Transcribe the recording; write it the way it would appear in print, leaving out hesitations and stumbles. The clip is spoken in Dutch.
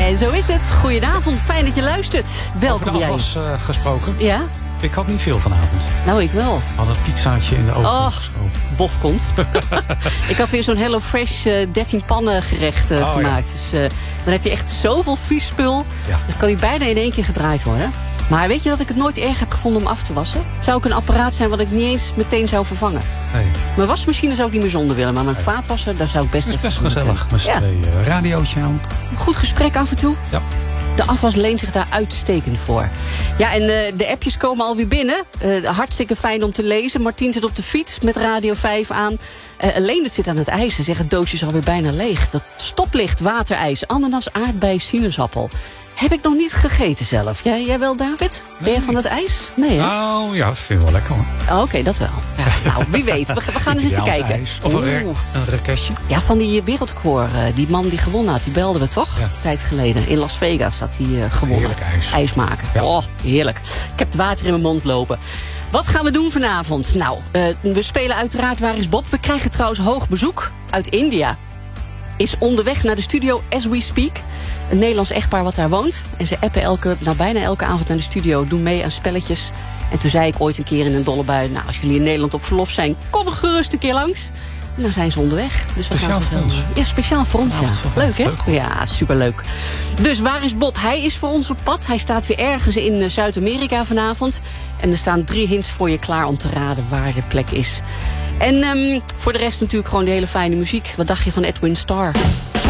En zo is het. Goedenavond, fijn dat je luistert. Welkom Over de jij. afwas gesproken. Ja? Ik had niet veel vanavond. Nou, ik wel. We hadden een pizzaatje in de oven geschoven. Bof komt. Ik had weer zo'n HelloFresh 13 pannen gerecht gemaakt. Ja. Dus dan heb je echt zoveel vies spul. Ja. Dat kan je bijna in één keer gedraaid worden. Maar weet je dat ik het nooit erg heb gevonden om af te wassen? Het zou ook een apparaat zijn wat ik niet eens meteen zou vervangen. Nee. Mijn wasmachine zou ik niet meer zonder willen. Maar mijn vaatwasser, daar zou ik best Het is even best gezellig. Met z'n twee radiootje aan. Goed gesprek af en toe. Ja. De afwas leent zich daar uitstekend voor. Ja, en de appjes komen alweer binnen. Hartstikke fijn om te lezen. Martien zit op de fiets met Radio 5 aan. Leendert zit aan het ijs. Ze zeggen het doosje is alweer bijna leeg. Dat stoplicht, waterijs, ananas, aardbei, sinaasappel. Heb ik nog niet gegeten zelf. Jij wel, David? Ben je van het ijs? Nee, hè? Nou ja, vind ik wel lekker hoor. Oké, dat wel. Ja, nou, wie weet. We gaan eens even kijken. Ijs. Of een raketje. Ja, van die wereldrecord. Die man die gewonnen had, die belden we toch? Ja. Een tijd geleden. In Las Vegas had hij gewonnen. Heerlijk ijs. IJs maken. Ja. Oh, heerlijk. Ik heb het water in mijn mond lopen. Wat gaan we doen vanavond? Nou, we spelen uiteraard Waar is Bob? We krijgen trouwens hoog bezoek uit India. Is onderweg naar de studio as we speak. Een Nederlands echtpaar wat daar woont. En ze appen bijna elke avond naar de studio. Doen mee aan spelletjes. En toen zei ik ooit een keer in een dolle bui... nou, als jullie in Nederland op verlof zijn... kom er gerust een keer langs. En nou zijn ze onderweg. Dus Speciaal voor ons. Ja, speciaal voor ons, ja. Leuk, hè? Leuk, hoor. Ja, superleuk. Dus waar is Bob? Hij is voor ons op pad. Hij staat weer ergens in Zuid-Amerika vanavond. En er staan 3 hints voor je klaar om te raden waar de plek is. En voor de rest natuurlijk gewoon de hele fijne muziek. Wat dacht je van Edwin Starr?